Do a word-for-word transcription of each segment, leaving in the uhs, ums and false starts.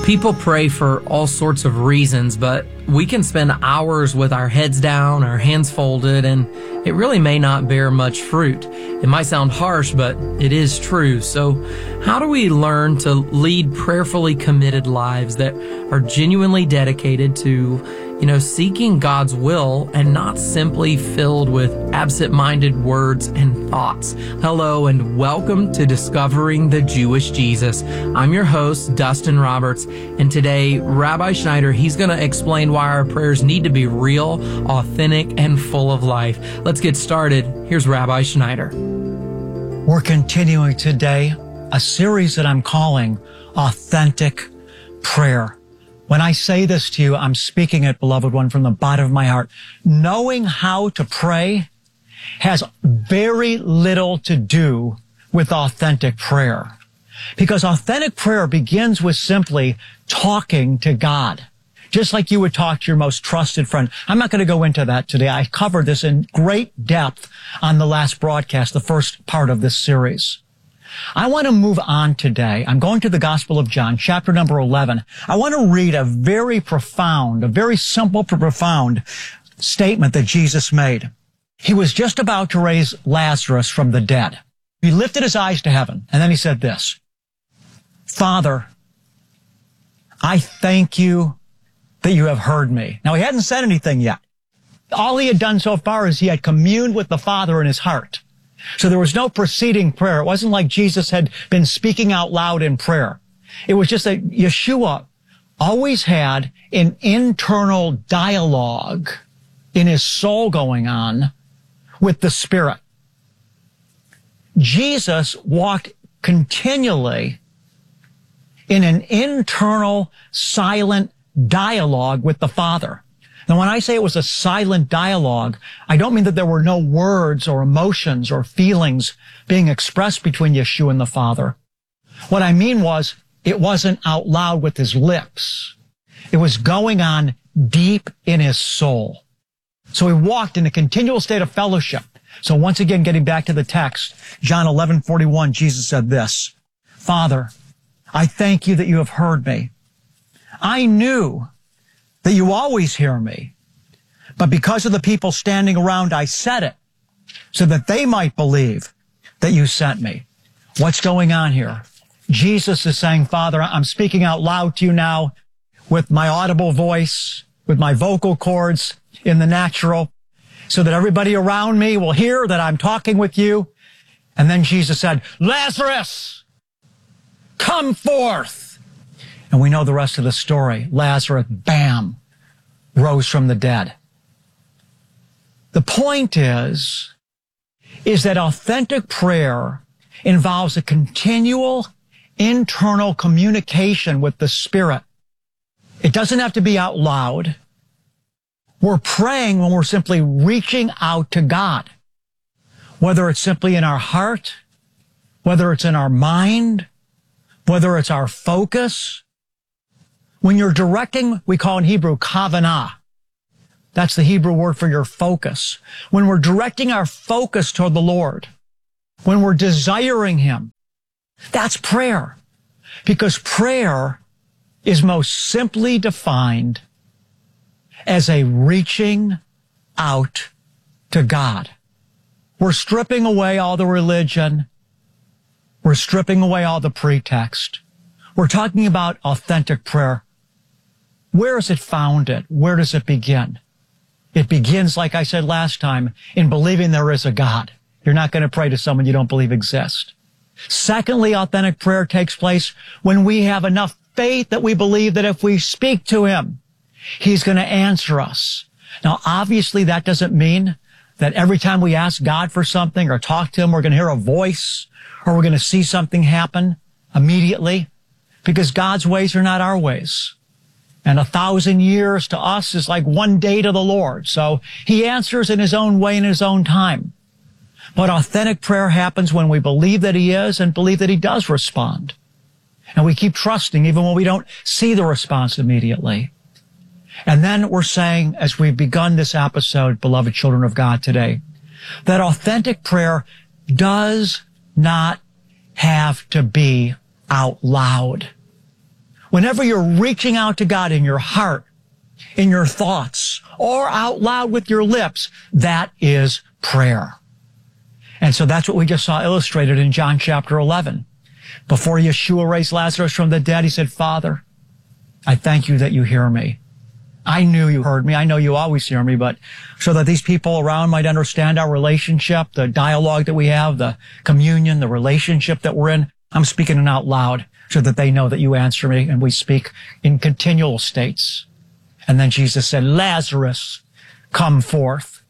People pray for all sorts of reasons, but we can spend hours with our heads down, our hands folded, and it really may not bear much fruit. It might sound harsh, but it is true. So how do we learn to lead prayerfully committed lives that are genuinely dedicated to, you know, seeking God's will and not simply filled with absent-minded words and thoughts? Hello and welcome to Discovering the Jewish Jesus. I'm your host, Dustin Roberts, and today, Rabbi Schneider, he's going to explain why our prayers need to be real, authentic, and full of life. Let's get started. Here's Rabbi Schneider. We're continuing today a series that I'm calling Authentic Prayer. When I say this to you, I'm speaking it, beloved one, from the bottom of my heart. Knowing how to pray has very little to do with authentic prayer. Because authentic prayer begins with simply talking to God, just like you would talk to your most trusted friend. I'm not going to go into that today. I covered this in great depth on the last broadcast, the first part of this series. I want to move on today. I'm going to the Gospel of John, chapter number eleven. I want to read a very profound, a very simple but profound statement that Jesus made. He was just about to raise Lazarus from the dead. He lifted his eyes to heaven, and then he said this, "Father, I thank you that you have heard me." Now, he hadn't said anything yet. All he had done so far is he had communed with the Father in his heart. So there was no preceding prayer. It wasn't like Jesus had been speaking out loud in prayer. It was just that Yeshua always had an internal dialogue in his soul going on with the Spirit. Jesus walked continually in an internal, silent dialogue with the Father. Now, when I say it was a silent dialogue, I don't mean that there were no words or emotions or feelings being expressed between Yeshua and the Father. What I mean was it wasn't out loud with his lips. It was going on deep in his soul. So he walked in a continual state of fellowship. So once again, getting back to the text, John eleven forty-one, Jesus said this, "Father, I thank you that you have heard me. I knew that you always hear me, but because of the people standing around, I said it so that they might believe that you sent me." What's going on here? Jesus is saying, Father, I'm speaking out loud to you now with my audible voice, with my vocal cords in the natural, so that everybody around me will hear that I'm talking with you. And then Jesus said, "Lazarus, come forth." And we know the rest of the story. Lazarus, bam, rose from the dead. The point is, is that authentic prayer involves a continual internal communication with the Spirit. It doesn't have to be out loud. We're praying when we're simply reaching out to God, whether it's simply in our heart, whether it's in our mind, whether it's our focus. When you're directing, we call in Hebrew kavanah. That's the Hebrew word for your focus. When we're directing our focus toward the Lord, when we're desiring Him, that's prayer. Because prayer is most simply defined as a reaching out to God. We're stripping away all the religion. We're stripping away all the pretext. We're talking about authentic prayer. Where is it founded? Where does it begin? It begins, like I said last time, in believing there is a God. You're not going to pray to someone you don't believe exists. Secondly, authentic prayer takes place when we have enough faith that we believe that if we speak to Him, He's going to answer us. Now, obviously, that doesn't mean that every time we ask God for something or talk to Him, we're going to hear a voice or we're going to see something happen immediately, because God's ways are not our ways. And a thousand years to us is like one day to the Lord. So He answers in His own way, in His own time. But authentic prayer happens when we believe that He is and believe that He does respond. And we keep trusting even when we don't see the response immediately. And then we're saying, as we've begun this episode, beloved children of God today, that authentic prayer does not have to be out loud. Whenever you're reaching out to God in your heart, in your thoughts, or out loud with your lips, that is prayer. And so that's what we just saw illustrated in John chapter eleven. Before Yeshua raised Lazarus from the dead, he said, Father, I thank you that you hear me. I knew you heard me. I know you always hear me, but so that these people around might understand our relationship, the dialogue that we have, the communion, the relationship that we're in, I'm speaking it out loud so that they know that you answer me, and we speak in continual states. And then Jesus said, Lazarus, come forth.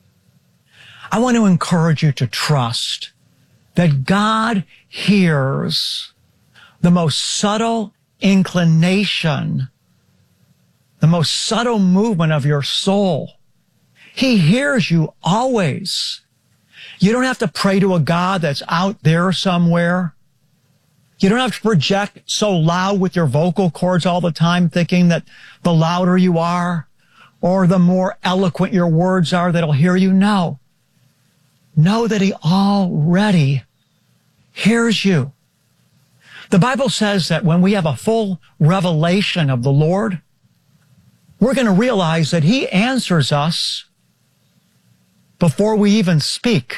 I want to encourage you to trust that God hears the most subtle inclination, the most subtle movement of your soul. He hears you always. You don't have to pray to a God that's out there somewhere. You don't have to project so loud with your vocal cords all the time, thinking that the louder you are or the more eloquent your words are, that he'll hear you. No. Know that he already hears you. The Bible says that when we have a full revelation of the Lord, we're going to realize that he answers us before we even speak.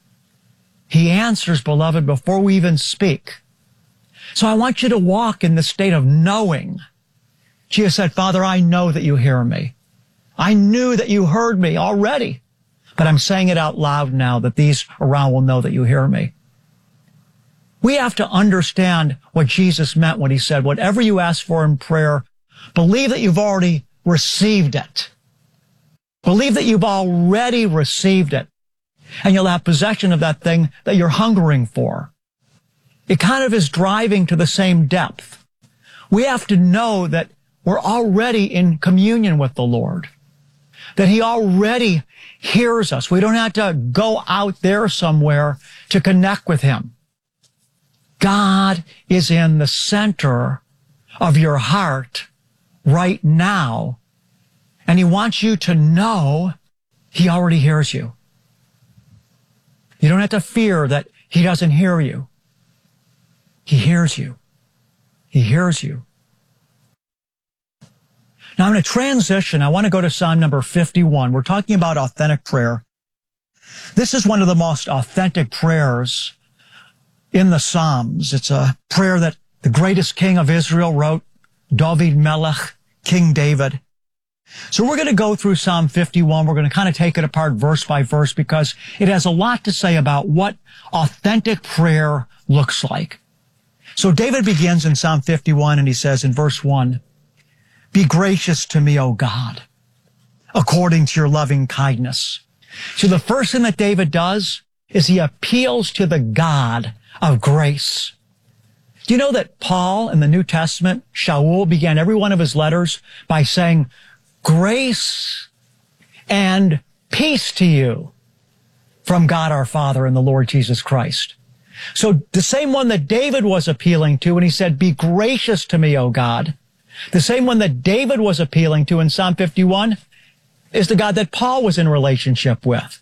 He answers, beloved, before we even speak. So I want you to walk in the state of knowing. Jesus said, Father, I know that you hear me. I knew that you heard me already, but I'm saying it out loud now that these around will know that you hear me. We have to understand what Jesus meant when he said, whatever you ask for in prayer, believe that you've already received it. Believe that you've already received it, and you'll have possession of that thing that you're hungering for. It kind of is driving to the same depth. We have to know that we're already in communion with the Lord, that he already hears us. We don't have to go out there somewhere to connect with him. God is in the center of your heart right now, and he wants you to know he already hears you. You don't have to fear that he doesn't hear you. He hears you. He hears you. Now I'm going to transition. I want to go to Psalm number fifty-one. We're talking about authentic prayer. This is one of the most authentic prayers in the Psalms. It's a prayer that the greatest king of Israel wrote, David Melech, King David. So we're going to go through Psalm fifty-one. We're going to kind of take it apart verse by verse because it has a lot to say about what authentic prayer looks like. So David begins in Psalm fifty-one, and he says in verse one, be gracious to me, O God, according to your loving kindness. So the first thing that David does is he appeals to the God of grace. Do you know that Paul in the New Testament, Shaul, began every one of his letters by saying, grace and peace to you from God our Father and the Lord Jesus Christ. So the same one that David was appealing to when he said, be gracious to me, O God, the same one that David was appealing to in Psalm fifty-one is the God that Paul was in relationship with.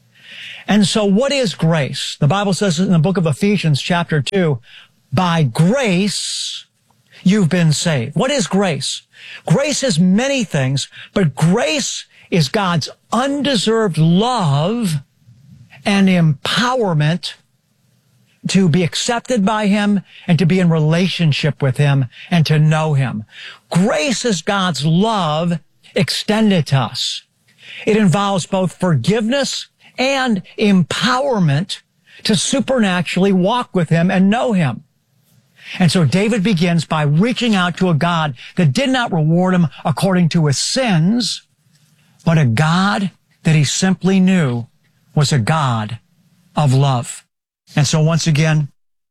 And so what is grace? The Bible says in the book of Ephesians chapter two, by grace you've been saved. What is grace? Grace is many things, but grace is God's undeserved love and empowerment to be accepted by him and to be in relationship with him and to know him. Grace is God's love extended to us. It involves both forgiveness and empowerment to supernaturally walk with him and know him. And so David begins by reaching out to a God that did not reward him according to his sins, but a God that he simply knew was a God of love. And so once again,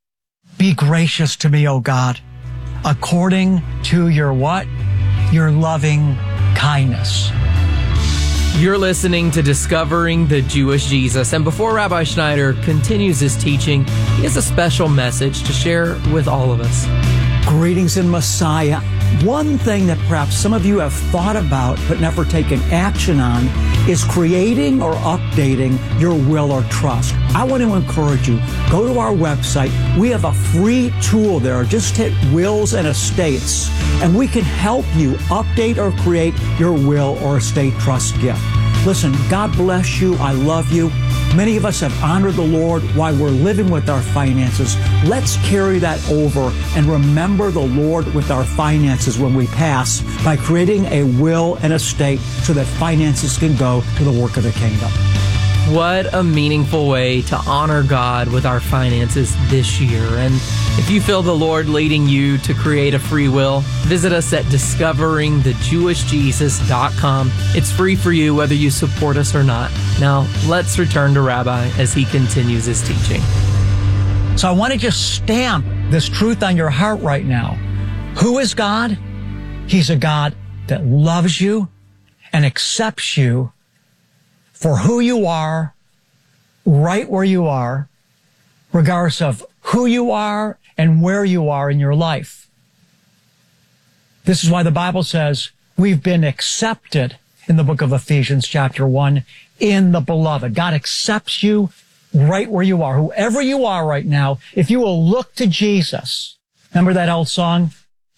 be gracious to me, O God, according to your what? Your loving kindness. You're listening to Discovering the Jewish Jesus. And before Rabbi Schneider continues his teaching, he has a special message to share with all of us. Greetings in Messiah. one thing that perhaps some of you have thought about but never taken action on is creating or updating your will or trust. I want to encourage you, go to our website. We have a free tool there. Just hit Wills and Estates, and we can help you update or create your will or estate trust gift. Listen, God bless you. I love you. Many of us have honored the Lord while we're living with our finances. Let's carry that over and remember the Lord with our finances when we pass by creating a will and estate so that finances can go to the work of the kingdom. What a meaningful way to honor God with our finances this year. And if you feel the Lord leading you to create a free will, visit us at discovering the jewish jesus dot com. It's free for you whether you support us or not. Now, let's return to Rabbi as he continues his teaching. So I want to just stamp this truth on your heart right now. Who is God? He's a God that loves you and accepts you for who you are, right where you are, regardless of who you are and where you are in your life. This is why the Bible says we've been accepted in the book of Ephesians chapter one in the beloved. God accepts you right where you are, whoever you are right now. If you will look to Jesus. Remember that old song?